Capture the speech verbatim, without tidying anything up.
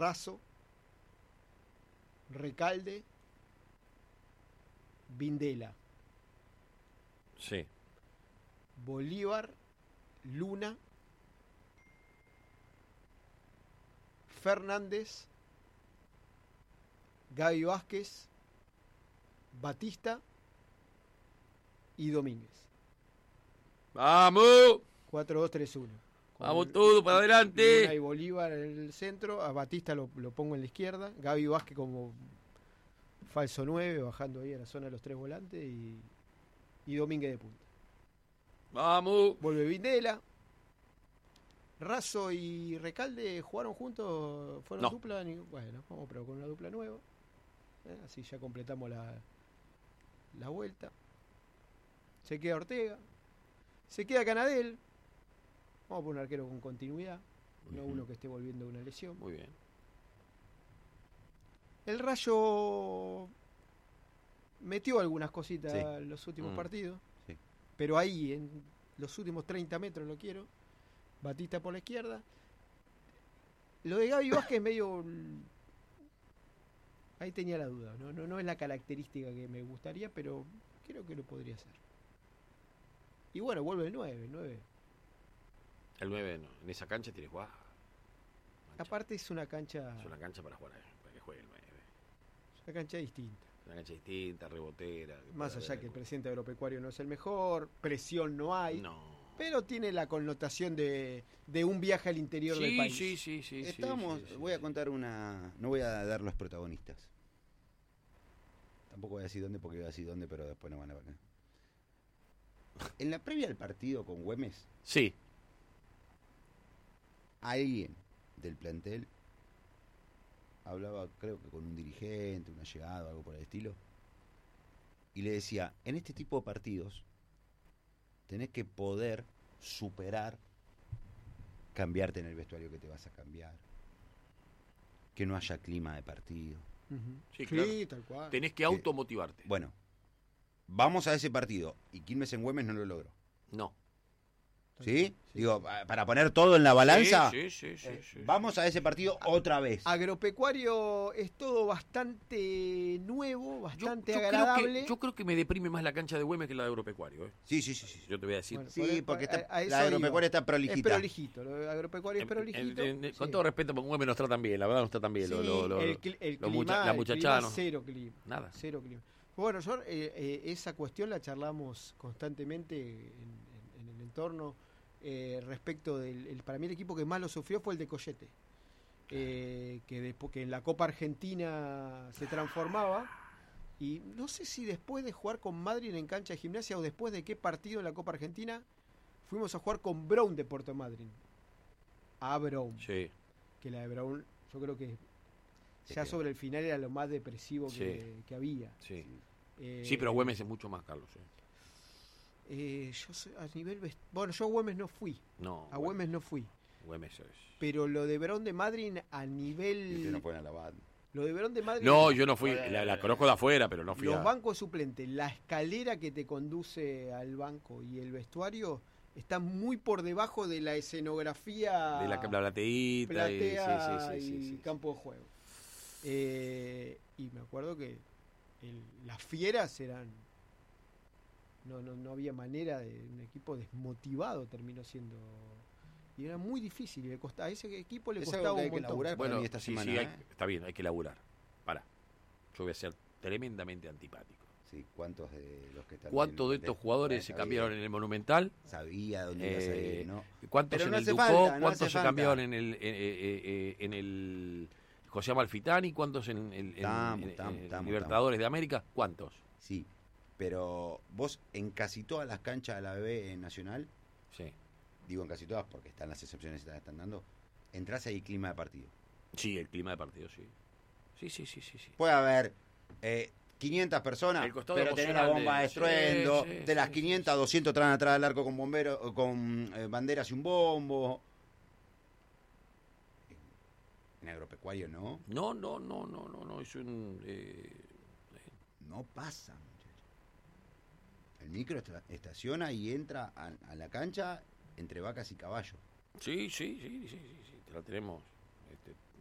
Razo, Recalde, Vindela, Sí. Bolívar, Luna, Fernández, Gaby Vázquez, Batista y Domínguez. ¡Vamos! cuatro dos tres uno. Vamos todo para adelante. Luna y Bolívar en el centro. A Batista lo, lo pongo en la izquierda. Gaby Vázquez como falso nueve, bajando ahí a la zona de los tres volantes. Y, y Domínguez de punta. Vamos. Vuelve Vindela. Razo y Recalde jugaron juntos. ¿Fueron No. dupla? Ni- Bueno, vamos pero con una dupla nueva. Eh, Así ya completamos la, la vuelta. Se queda Ortega. Se queda Canadel. Vamos a poner un arquero con continuidad. No Ujú. uno que esté volviendo de una lesión. Muy bien. El Rayo metió algunas cositas Sí. en los últimos Mm. partidos. Sí. Pero ahí, en los últimos treinta metros lo quiero. Batista por la izquierda. Lo de Gaby Vázquez es medio... Ahí tenía la duda. ¿no? No, no es la característica que me gustaría, pero creo que lo podría hacer. Y bueno, vuelve el nueve. El nueve. El nueve no. En esa cancha tienes que jugar. Cancha. Aparte es una cancha, Es una cancha para jugar, eh, para que juegue el nueve. es una cancha distinta. Una cancha distinta, rebotera. Más puede allá haber que el algo. presidente agropecuario no es el mejor, presión no hay, No. pero tiene la connotación de, de un viaje al interior del Sí, país. sí, sí, sí. sí, Estamos, sí, sí, voy a sí. contar una. No voy a dar los protagonistas. Tampoco voy a decir dónde porque voy a decir dónde, pero después no van a ver. En la previa del partido con Güemes, Sí. alguien del plantel hablaba, creo que con un dirigente, una llegada, algo por el estilo, y le decía: en este tipo de partidos tenés que poder superar, cambiarte en el vestuario que te vas a cambiar, que no haya clima de partido. Ujú. Sí, claro. tal cual. Tenés que automotivarte. Bueno, vamos a ese partido, y Quilmes en Güemes no lo logró. No. ¿Sí? Digo, pa- para poner todo en la balanza, Sí, sí, sí, sí, eh, sí, vamos a ese partido otra vez. Agropecuario es todo bastante nuevo, Yo, bastante yo creo agradable. que, yo creo que me deprime más la cancha de Güemes que la de Agropecuario. ¿eh? Sí, sí, sí, sí. Yo te voy a decir. Bueno, Sí, por el- porque está- a- a eso la agropecuaria iba. está prolijita. Es prolijito, lo de agropecuario es En- prolijito. en- en- con Sí. todo respeto, porque Güemes nos tratan bien, la verdad nos tratan bien. Sí, lo- lo- lo- el, cli- el los clima, mucha- la el muchachada, clima, ¿no? cero clima. Nada. Cero clima. Bueno, yo eh, eh, esa cuestión la charlamos constantemente en, en- en el entorno eh, respecto del... el- para mí el equipo que más lo sufrió fue el de Collete. Eh, que, después, que en la Copa Argentina se transformaba. Y no sé si después de jugar con Madrid en cancha de Gimnasia o después de qué partido en la Copa Argentina fuimos a jugar con Brown de Puerto Madryn. A Brown. Sí. Que la de Brown, yo creo que Se ya quedó. sobre el final era lo más depresivo que, que había. Sí. Eh, Sí, pero Güemes es mucho más, Carlos. ¿eh? eh, yo sé, a nivel vest- bueno, yo a Güemes no fui. No. A Güemes no fui. Güemes es. Pero lo de Brown de Madrid a Y nivel. ustedes no pueden alabar. Lo de Brown de Madrid. No, yo no fui. La, la conozco de afuera, pero no fui Los a. bancos suplentes, la escalera que te conduce al banco y el vestuario están muy por debajo de la escenografía. De la, la plateíta. platea y, sí, sí, sí, y sí, sí. campo de juego. Eh, y me acuerdo que el- las fieras eran. No, no, no había manera de. Un equipo desmotivado terminó siendo. Y era muy difícil. Le costaba, a ese equipo le Es costaba algo que un hay que montón. laburar. para Bueno, mí esta sí, semana, sí, hay- ¿eh? está bien, hay que laburar. Para. Yo voy a ser tremendamente antipático. Sí, ¿cuántos de los que están ¿Cuántos de en- estos jugadores se sabía- cambiaron en el Monumental? Sabía dónde ibas a Eh, ir, ¿no? ¿Cuántos Pero en no el hace Ducó? falta, no ¿Cuántos hace se falta. cambiaron en el, eh, eh, eh, en el José Amalfitani? ¿Cuántos en, en- en- Estamos, en- estamos, en estamos, Libertadores de América? ¿Cuántos? Sí, pero vos en casi todas las canchas de la B B Nacional, Sí. digo en casi todas porque están las excepciones que te están dando, entrás ahí clima de partido. Sí, el clima de partido, sí. Sí, sí, sí, sí. sí. Puede haber eh, quinientas personas, El costado pero tenés la emocional bomba de de- estruendo, sí, sí, de las sí, quinientas, sí, sí. doscientas traen atrás del arco con bombero, con eh, banderas y un bombo. En agropecuario no, No, no, no, no, no, no, es un... eh, no pasa, muchachos. El micro esta- estaciona y entra a, a la cancha entre vacas y caballos. sí, sí, sí, sí, sí, sí, te la tenemos. Este,